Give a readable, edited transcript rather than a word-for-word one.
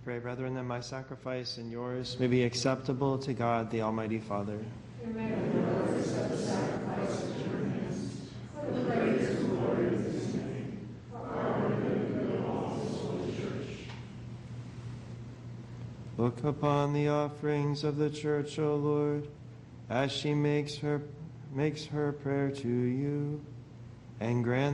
Pray, brethren, that my sacrifice and yours may be acceptable to God, the Almighty Father. Look upon the offerings of the Church, O Lord, as she makes her prayer to you, and grant